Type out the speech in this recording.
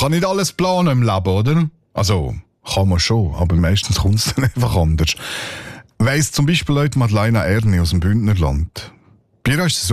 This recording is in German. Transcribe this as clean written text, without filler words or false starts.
kann nicht alles planen im Leben, oder? Also, kann man schon, aber meistens kommt es dann einfach anders. Weiss zum Beispiel Leute Madeleine Erni aus dem Bündnerland. Bei ihr ist es